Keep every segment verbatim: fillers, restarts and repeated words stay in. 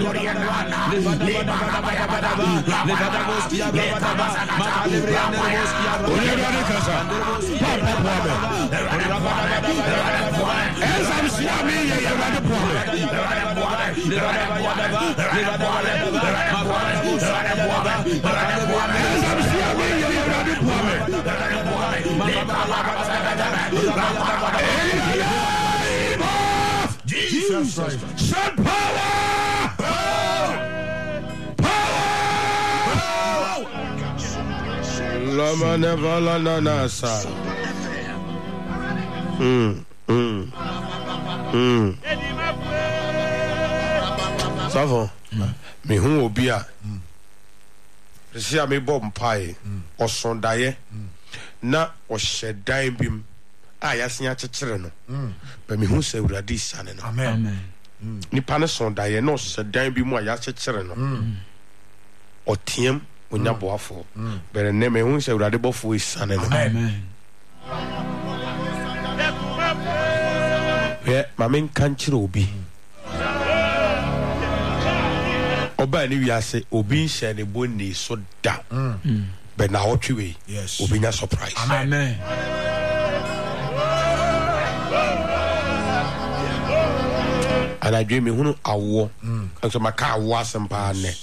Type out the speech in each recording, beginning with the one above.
Jesus Christ. Send power! Power! Power! Lama never la na na sa. Hmm. Hmm. Hmm. Savo. Me hu obi a. Si a me bom pai. Osondaye. Na o shedan bim. Ah, yasia chechire no. But me hu se uradi sane no. Amen. Nipa ne sondaye no shedan bi mu a ya chechire no. Otiem onya boafo. But ne me hu se uradi bofo sane no. Amen. Yeah, mamen kanchire obi. Oba ni wiase obi nhye ne bonni so da. But na otwe yes. Obi nya surprise. Amen. And I dream me hunu awo. And so my car was and ne.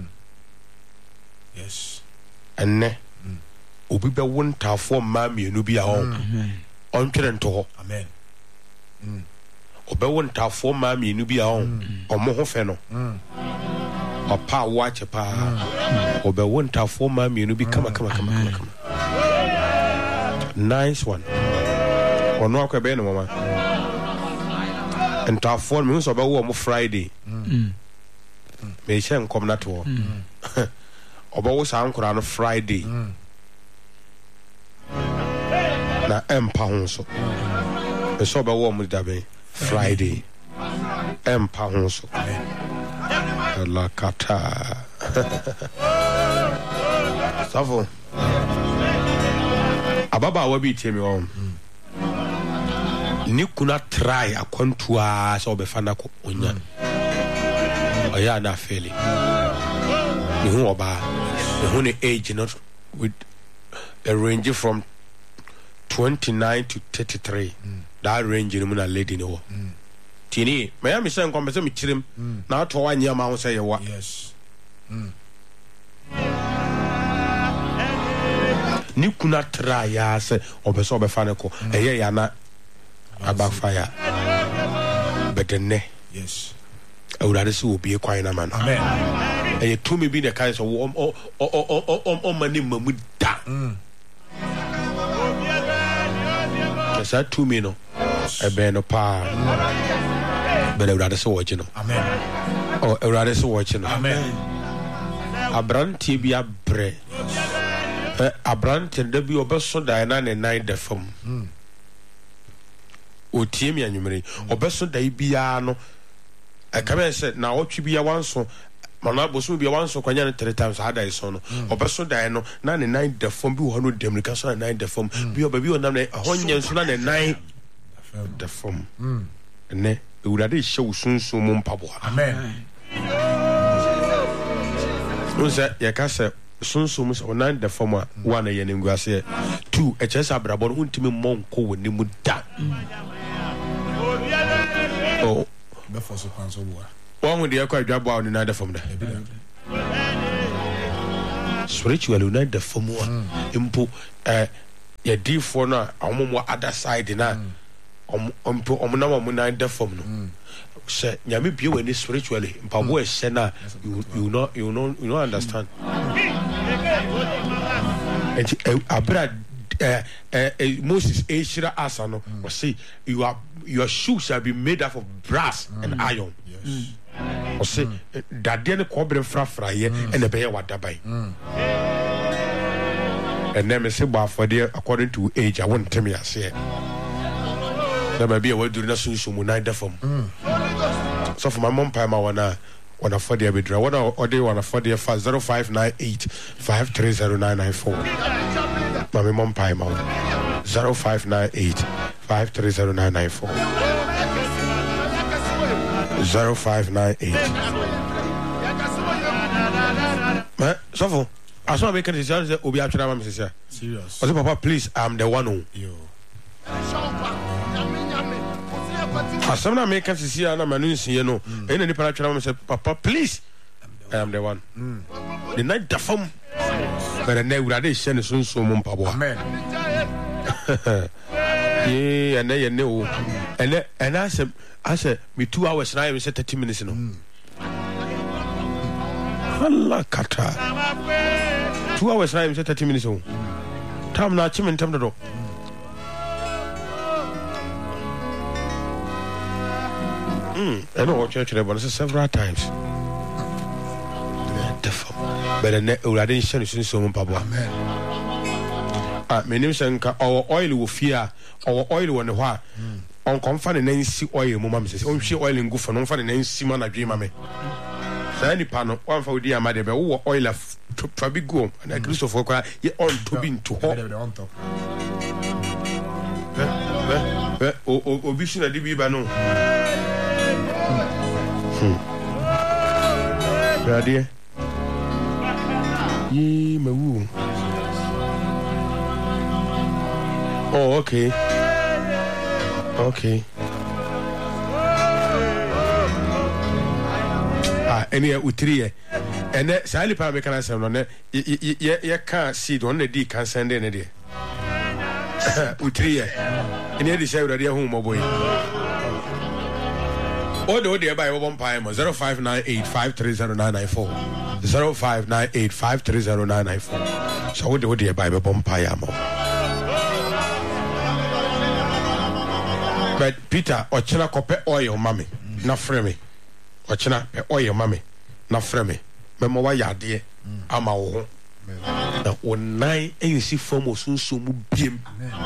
Yes. And ne. Obi be one ta for mammy no be a home. On to ho. Amen. Obe one ta for mammy no be a home. Or mo feno. Or pa watch a pa. Obe one ta for mammy no be come come come come come. Nice one. Or no ka be no mama. And to phone me so about one Friday. Mm. Me shen come na to. Oba wo san kora no Friday. Na empa ho so. Me so ba wo mu dabe Friday. Empa ho so. La kata. Savo. Ababa wa bi temi on. Ni kuna try akwantua so be fana ko onya oya na feli ni hu oba ni hu ni age not with a range from twenty-nine to thirty-three. Mm. That range ni mu na lady ni wo mm. Tini me ya me say nkom be me chirim mm. Na to wa nya ma ho say ye wa yes mm. Ni kuna try ya say obeso be fana ko mm. Eye ya na about fire. But the ne yes. I would rather see be a quiet man. Amen. And you told me be the kind of oh oh oh oh oh oh oh my name Mamuda. Yes, I two me no. I bear no pa. But I would rather see watching. Amen. Oh, I would rather see watching. Amen. A brand T B a bre. A brand and W Obeso Diana and nine the film. Otiemi anyumere obeso dai bia no e ka be se na otwe bia wanso mana boso bia wanso kwanya ne three times ada iso no obeso dai no na ne nine the form bi wo no dem ka so na nine the form bi oba bi onam na honye nso na ne nine the form ne ewurade hye usunsun mu mpabo. Amen. No se ya ka se sunsun mu so nine the form one ye ne nguase two e chesa brabo no untimi monko woni mu da. Oh, before so pan so boa. One with the aqua job out in another from there. Spiritual unite the form one. Impo, eh, a deep for now, a more other side in that. Um, um, um, unite the form. Say, Yami, you when it's spiritually, Pabo is Sena, you, you know, you know, you know, understand. And Abra. Uh, uh, uh, Moses Ashira Asano or say you are your shoes shall be made up of brass mm. and iron. Yes. Mm. Or say that then the cobra fra fra here and the bear what dabai. And then I say for there according to age I won't tell me I say there may be a way to do so munida from so for my mom pie my one on a for the bedra what or they want a for the fast zero five nine eight five three zero nine nine four. My mom pie mount zero five nine eight five three zero nine nine four zero five nine eight Eh, so as long as I can say obi atwena ma me say Serious. I say papa please I'm the one. Yo. As some na me can see na manu nsie no. E na ni para atwena ma say papa please I am the one. Mm. The night da fam. But na urade hye ne sunsun mu mpabo. Amen. Yeah, and then you know, and and I said, I said, me two hours now, I said thirty minutes. No, Allah kata. Two hours now, I said thirty minutes. No, time na chim time do. Hmm, I know what church they want to say several times. But then urade hye ne sunsun mu mpabo. Amen. Ah, my name is Nka. Our oil will fear. Our oil on the wa. On confine and see oil, Mamma says, oh, she oil and go for non funny and see man a dream, mammy. So any panel, one for dear mother, but oil of Fabigo and a Christopher, yet on to be to hold on top. or vision a D B Bano. Dear, ye, my woo. Oh, okay. Okay. Ah, any with three. And that Sally Palmer can answer on it. You can't see the only D can send any day. With three. And yet, they say that you're home, my boy. Oh, no, dear, by one pie, zero five nine eight five three zero nine nine four. zero five nine eight five three zero nine nine four. So, what do you buy a bomb pie? But Peter, ochina kope oil mami na freme. Ochina pe oil mami na freme. Memo wa yade ama wo ho. Na onai ensi form osunso mu biem.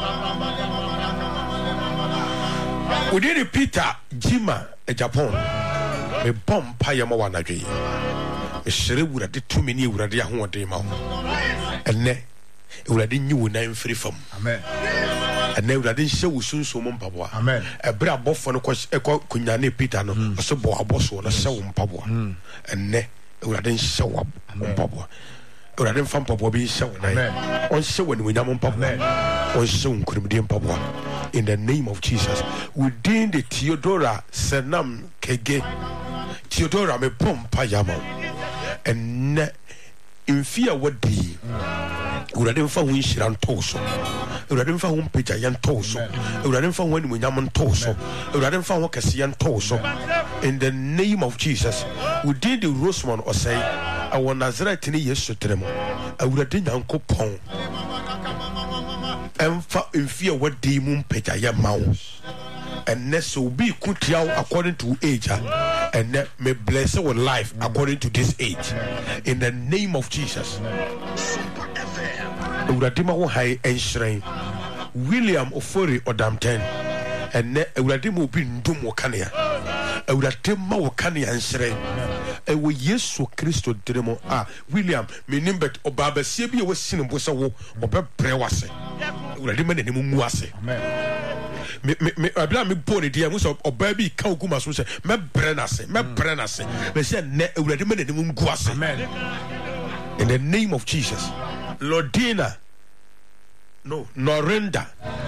Odi Peter Jima e Japan. Me bom pa yama wa na dwe. Me shere wura de tumi ni wura de ahode ma ho. Enne wura de nyi wo nan free fam. Amen. And now that didn't show soon so mumpabwa. Amen. A bra boffon of course, a kunyane Peter no, a subo a boss or a show umpabwa. And ne, I didn't show up umpabwa. Or I didn't find papa being shown. On showing we namun papa, on soon criminal papa. In the name of Jesus, within the Theodora Senam Kege, Theodora me pompa yama. And ne, in fear what be. Urade mfa ho nhyiran toso urade mfa ho mpagya yan toso urade mfa ho animunyam toso urade mfa ho kese yan toso in the name of Jesus we did the Rosemont or say our Nazareth ni Yesu tremo urade nyankopon emfa mfia wadi mu mpagya ya mawo and next will be kutiao according to age and let me bless with life according to this age in the name of Jesus. Uradima wo hai enshrain William Ofori Odamten and ne Uradimo bi ndum wo kanea Uradima wo kanea enshrain e wo Yesu Kristo diremo ah William menimbet obaba sie bi wo sinu bo se wo obebre wase Uradima ne mu mu ase amen me me abla me bone dia mu so oba bi ka oguma so se me bre na se me bre na se me se ne Uradima ne mu ngu ase amen in the name of Jesus. Lordina, no, Lorenda,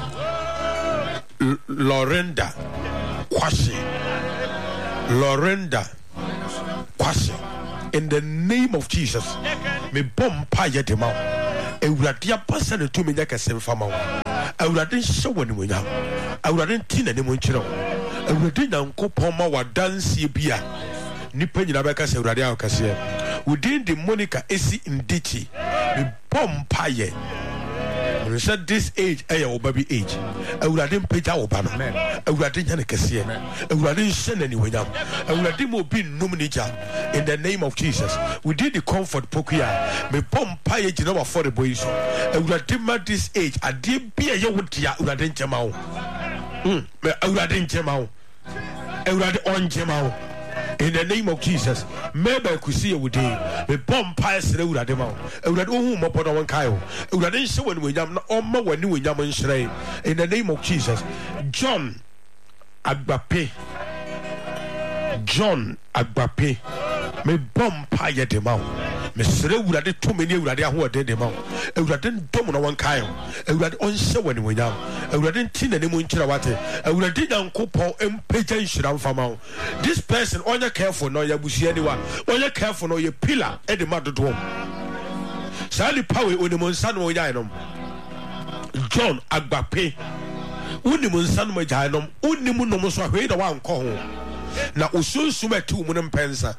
L- Lorenda, Kwasi, Lorenda, Kwasi, in the name of Jesus, me bomb paya de mouth, a radia person to me like a same farmer. I would have show when we now. I would have teen any munchero. I would have done Copoma wa dance beer. Nippon in Abacas, a radia cassia. Within the Monica Esi in Dichi. Me bomb pie. When you said this age, I am baby age. I would have done pay our banner. I would have done Cassia. I would have done send anyone. I would have done be nominated in the name of Jesus. We did the comfort pokia. Me bomb pie, you know, for the boys. I would have done this age. I did be a young would have done Jamau. Hm, I would have done Jamau. I would have on Jamau. In the name of Jesus, maybe I could see you with him. The bomb pies the Urademo. I would have owned upon one Kyle. I would have shown when we am not on my when you in Yaman Shrine. In the name of Jesus, John Agbape. John Agbape. me bom pa ye de ma me sere wurade to me ne wurade ahoɔden de ma awurade ndom na wɔn kae awurade ɔnhyɛ wani wonyam awurade nti na ne mu nkyira wate awurade nyankopɔn empagya nhyira mfama this person ɔnyɛ careful na ɔyɛ busua niwa ɔnyɛ careful na ɔyɛ pillar e de ma dodo saa nipa we onim nsa no ɔyɛ nom John Agbape unim nsa no ɔyɛ nom unim nom so ahwei na wankɔ ho na osunsum ati mu no mpensa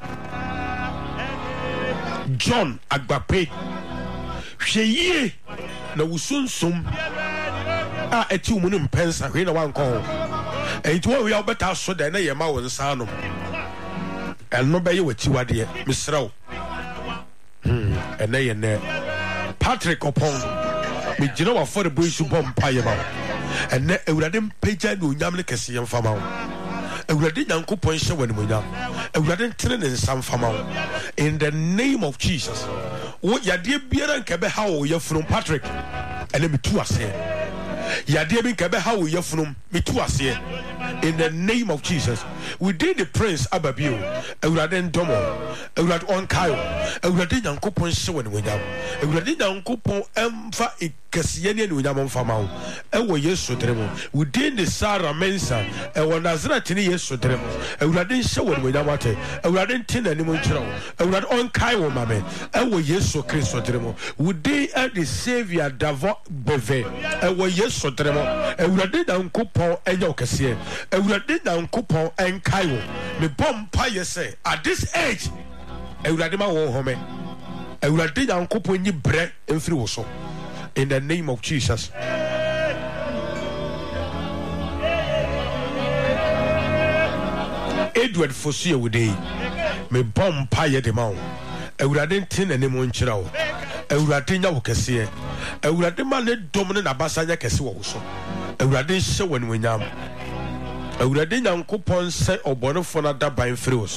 John Agbape hweye na osunsum a ati mu no mpensa hwei na wankɔ ho enti wo ya obeta so da na ye ma wo nsa no ɛno bɛyɛ wati wade mesrɛw hmm ɛna ye ne Patrick Opon me gina wa for the boy su bom pa ye ma ɛna awurade mpagya ne onyam ne kɛse ye mfama wo awurade nyankopɔn hyɛ wani monyam awurade ntene ne nsa mfama wo in the name of Jesus wo yade biara nka bɛ ha wo yɛfunu Patrick ɛna metu ase yade bi nka bɛ ha wo yɛfunu metu ase in the name of Jesus we did the prince ababio awurade ndomo awurade onkayo awurade nyankopɔn hyɛ wani monyam awurade nyankopɔn emfa ikasiye ne onyam mfama wo ɛwɔ Yesu dremo we did the Sarah Mensa ɛwɔ Nazareth ne Yesu dremo awurade hyɛ wani monyam ate awurade ntina anim nkyerɛw awurade onkayo mame ɛwɔ Yesu Kristo dremo we did the Savior Davo Beve ɛwɔ Yesu dremo awurade nyankopɔn ɛnyɛ okasiye awurade nyankopɔn ɛnkae wo me bom pa ye say at this age awurade ma wo home awurade nyankopɔn nyi bre emfiri wo so in the name of Jesus. Edward Fosuye wudei me bom pa ye de ma wo awurade ntin na ne mo nkyira wo awurade nya wo kese awurade ma ne dom ne nabasa nya kese wo so awurade hyɛ wani wonyam awurade nyankopɔn sɛ ɔbɔnefo na da ban firi wo so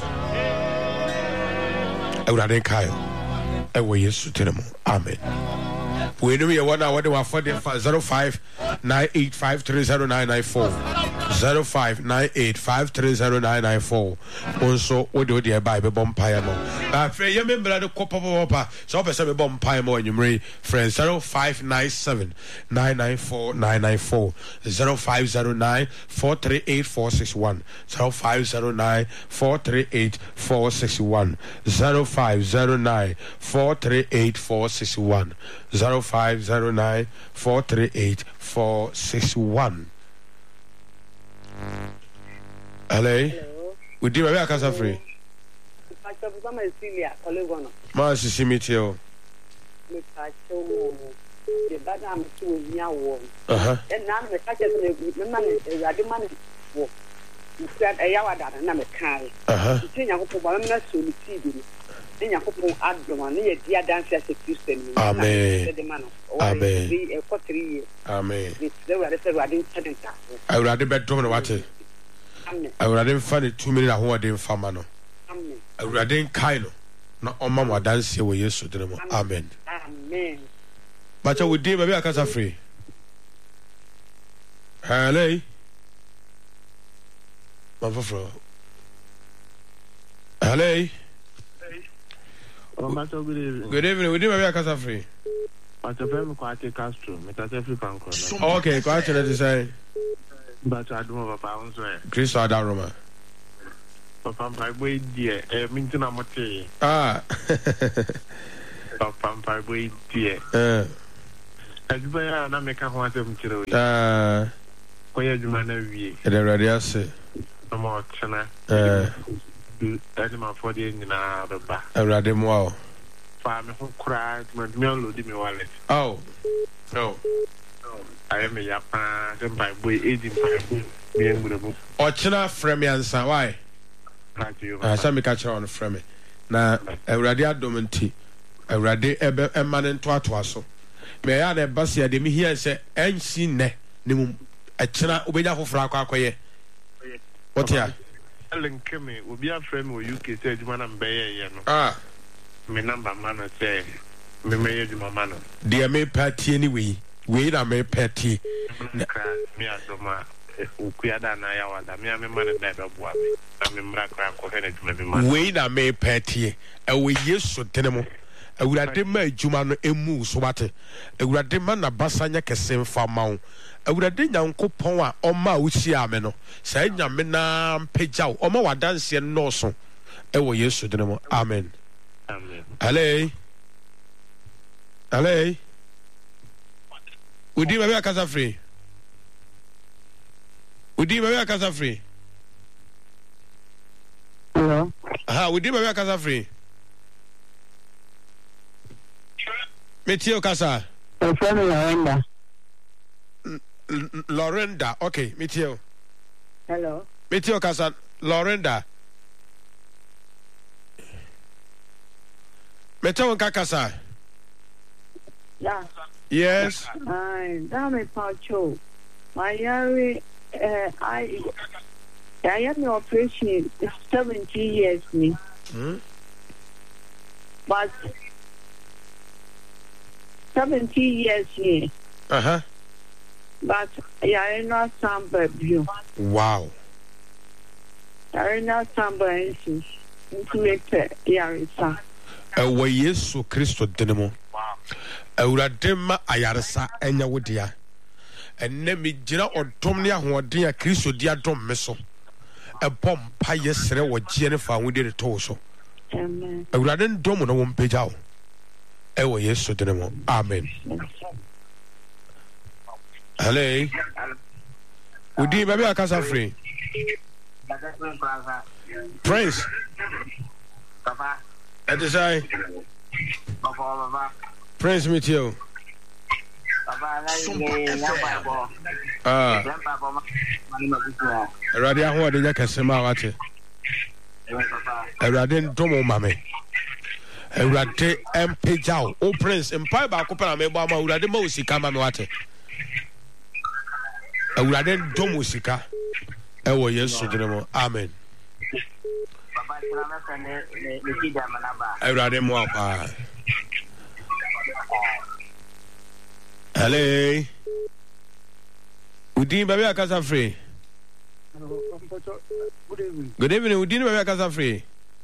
awurade kae ɛwɔ Yesu tinemu amen we know you want what they were for the zero five nine eight five three zero nine nine four zero five nine eight five three zero nine nine four also what do the Bible bompire no ah friend you remember the copper papa so person be bompire mo enyumre friend zero five nine seven nine nine four nine nine four zero five zero nine four three eight four six one zero five zero nine four three eight four six one zero five zero nine four three eight four six one zero five zero nine four three eight four six one. Hello. We do have a casa free. Ma sisi mitio. Uh huh. And now the catcher the man is a demand for. You said a yawa that and I'm a car. Uh huh. You think I hope I'm not so receiving. Then you put add the one near dear dance as a Christian. Amen. Amen. For three years. Amen. I would rather bet on what I would rather find it two minutes who are doing famano. I would rather kind of not on Mamma dance here with you. Amen. Amen. But I would do maybe a casa free. Hello. Hello. Oh, Master, good evening. Good evening. We do have a casa free. Master, I'm quite a Castro. Meta African. Okay, quite to say. But I don't have a pound. Chris Adaroma. Papa, my way, dear. I mean to Namote. Ah. Papa, my way, dear. Uh. As you say, I'm make a one of them. Ah. Where you man every. The radius. No more, China. Uh. Animal for the engine. I read him well. Farm who cried, my meal, me wallet. Oh, no. I am a Japan, then by way aging being with a book. Or China frame answer. Why? I saw me catch her on the frame. Now, a radia dominti, a radia ebe emanen twatwaso. May I have Basia de me here say, and see ne, nimum, a China obeda for Fraquaye. What ya? Ellen Kemi will be a friend with U K said one and Bayer. Ah, my number man say, me may do my man. Dear may party anyway. Wait, I may party. Me as a man. ukuyada na ya wada me me man da be boa me na me mra kra ko he na djuma me man we na me petie e we Yesu denemo awurade ma adwuma no emu so bate awurade ma na basanya kese mfa mawo awurade nyankopon a oma wuchia me no sai nyame na mpagyaw oma wadanse no so e wo Yesu denemo amen amen ale ale udi ma be akasa free udi ma be akasa free hello aha udi ma be akasa free Metio Casa. My friend Lorenda. Lorenda. Okay, Metio. Hello. Metio Casa. Lorenda. Metio Casa. Yeah. Yes. I dame Pacho. My yari uh I I had no operation seventy years me. Hmm? But seventy years here. Uh-huh. But I not samba view. Wow. I not samba into it yarisa. Ewe Yesu Kristo denemo. Awurade ma ayaresa enya wodia. Enne mi gina odom ne ahoden a Kristo dia dom me so. Ebom pa yesere wo gie ne fa wode de to so. Amen. Awurade ndom no wo mpagyaw. Ewe Yesu denemo. Amen. Hello. Udi baby akasa free. Prince. Papa. It is I. Papa, Papa. Prince meet you. Papa, Papa. Ah. Erade ahwo de yakase ma wate. Erade ndomo mame. Erade empejao. O Prince empai ba ko pa na me bo ama erade ma osika ma me wate. Erade ndomo osika. Ewo Yesu dinemo. Amen. Papa, tira me ne ne manaba. Erade mo apa. Hello. Udin baby akasa free. Good evening. Good evening. Udin baby akasa free.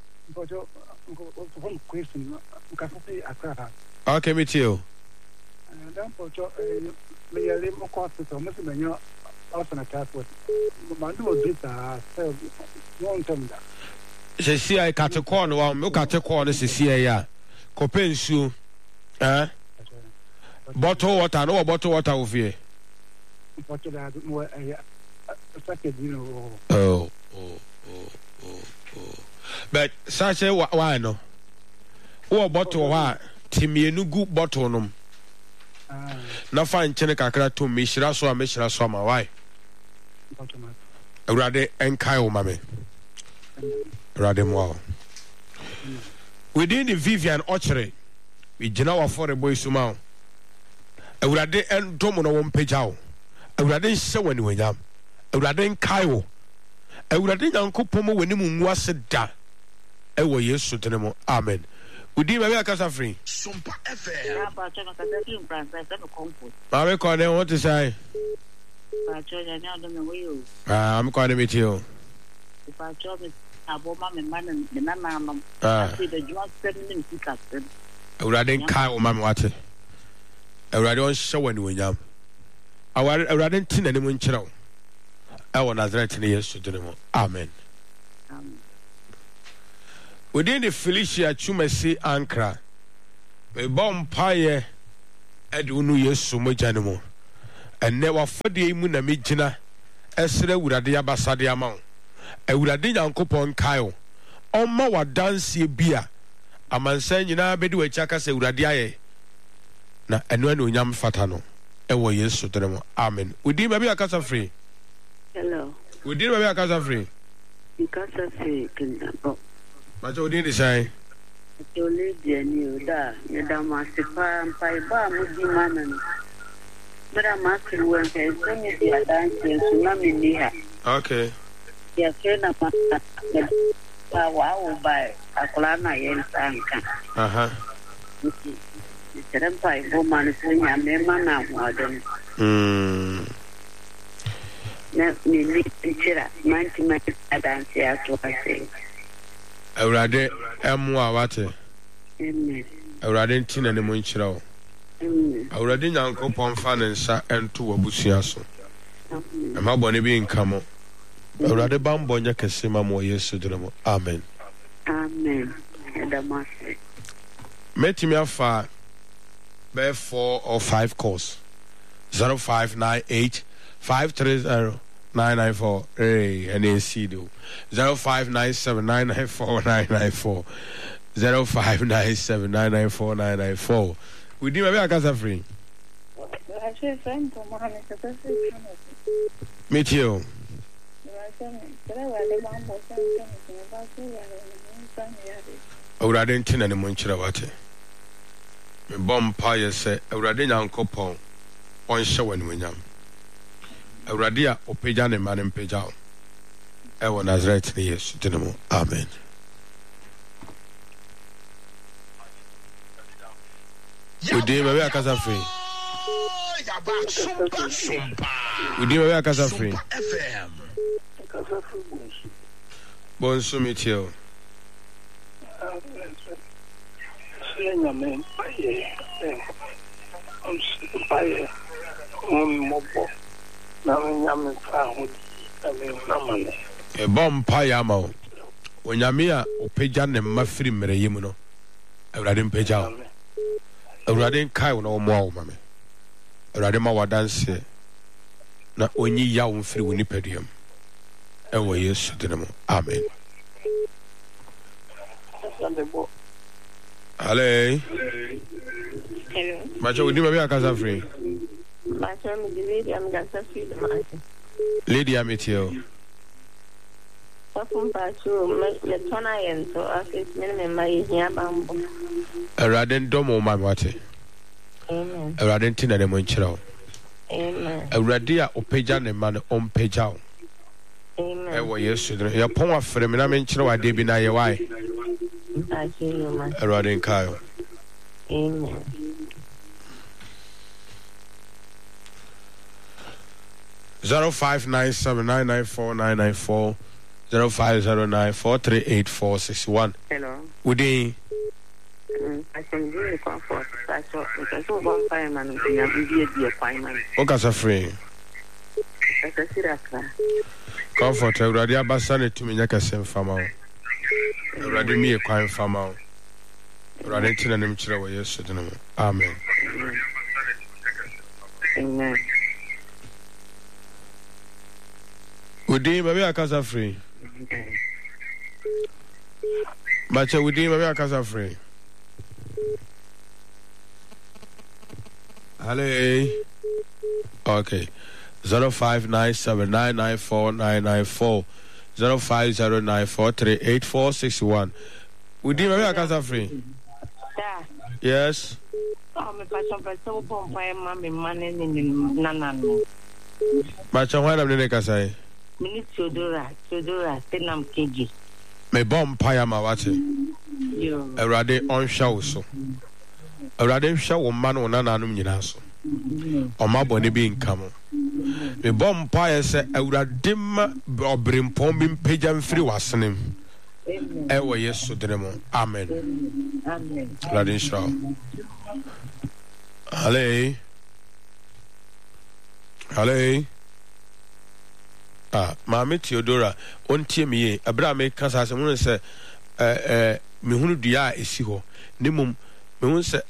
Okay, meet you. Dan pocho me yale mo ko hospital mo se menyo ofana transport. Mandu odita se won temda. Se si ai katekọ no wa me katekọ no se si ai a kopensu eh bottle water no bottle water ofie. Pocho da mo eh sake dino. Oh oh oh oh oh. But sache why no? Wo bottle wa timienu gu bottle no. Ah. Na fa nchene kakra to me hira so a me hira so ma why? Pocho ma. Awurade enkai wo mame. Awurade mo. Within the Vivian Orchard, we gina wa for the boy suma. Awurade endom no wo mpagyaw. Awurade hye wani wanyam. Awurade enkai wo. Awurade nyankopom wani mu ngu ase da. Ewo Yesu tenemo. Amen. Udi baby akasa free. Sumpa F M. Papa chama kasa tu Francis na kompo. Mame ko ne what to say? Pacho ya nya do me wo. Ah, am ko ne meet you. Pacho me aboma me man me na na mam. Ah. See the juan seven in sika seven. Awurade enkai wo mame wate. Awurade on hye wani wanyam. Awurade awurade ntina ne mu nkyerɛw. Ewo Nazareth ne Yesu tenemo. Amen. Amen. Within the Felicia Chumasi Ankra, we bomb paye Edunu Yesu Mojanimo, and never for the Muna Mijina, Esre Uradia Basadia Mount, a Uradia Uncopon Kyle, on Mawa dance ye beer, a man saying you know, Bedu Chaka se Uradiae. Na and when we yam fatano, Ewo Yesu Tenemo. Amen. We did maybe a casa free. Hello. We did maybe a casa free. Because I say can But you didn't say. to live the new da, Madame Sipa and Paiba Mudiman. But I'm asking when I send me the dance and tsunami near. Okay. Your friend of mine, wow, by a colana yen sanka. Uh huh. It's a Paibo man, saying I'm a man of modern. Hmm. na me ni nchira manti manti adanse ato ase. Awurade emu a wate. Amen. Awurade ntina ne mo nchira o. Amen. Awurade Nyankopɔn fa ne nsa ento wabusua so. Amen. Ema bɔne bi nka mo. Awurade bambɔ nya kɛse ma mo Yesu dine mo. Amen. Amen. Edamase. Metimi afa be four or five calls. zero five nine eight five three zero nine nine four. Hey, and A C do. zero five nine seven nine nine four nine nine four. zero five nine seven nine nine four nine nine four. We do maybe a casa free. Meet you. Awurade ntina ne mo nkyerɛ wate. Me bom pa ye se Awurade Nyankopɔn ɔnhyɛ wani wanyam. Awurade a opagya ne ma ne mpagya o. Ɛwɔ Nazareth ne Yesu din mu. Amen. Udi baby akasa free. Udi baby akasa free. Bonso mitio. E bom pa ya ma o. Onyame a opagya ne ma firi mmereye mu no. Awurade mpagya o. Awurade nkai na omo awo mame. Awurade ma wadanse na onyi ya wo mfiri wo nipadua. Ewo Yesu dinamo. Amen. Hello. Hello. Macho udi baby akasa free. Macho mi lady am gasa free the man. Lady ametio. Ofun pacho me tona yen so afis me me mai hia bambo. Awurade ndomo ma wate. Amen. Awurade ntina ne mo nkyerɛ o. Amen. Awurade a opagya ne ma no ompagya o. Amen. Ewo Yesu dinamo. Ya pon afre me na me nkyerɛ wa de bi na ye wai. Awurade nkai o. Amen. zero five nine seven nine nine four nine nine four zero five zero nine four three eight four six one. Hello. Udi. I can do it comfort. That's what because so one fireman and we have be a fireman. Okasa free. That's a serious. Comfort Awurade abasa ne tumi nya kase mfama o. Awurade mi e kwan mfama o. Awurade ntina ne mkyerɛ wɔ Yesu din mu. Amen. Amen. Udi baby akasa free. Bacha udi baby akasa free. Hello. Okay. zero five nine seven nine nine four nine nine four zero five zero nine four three eight four six one. Udi baby akasa free. Da. Yes. Oh, me passion for so bomb fire mammy man in nana. Bacha why am ne kasa yi? Minute Theodora, Theodora, Tenam K G. Me bomb paya ma wate. Yo. Awurade ɔnhwɛ wo so. Awurade hwɛ wo ma no nananom nyina so. Ɔma bɔne bi nka mo. Me bomb paya sɛ Awurade ma obrempɔn bi mpagya mfiri wasenem. Ɛwɔ Yesu din mu. Amen. Amen. Awurade nhyira wo. Hello. Hello. Ah, Mama Theodora, on tie me ye, abra me kasa se mo se eh eh me hunu dua a esi ho. Ne mum me hu se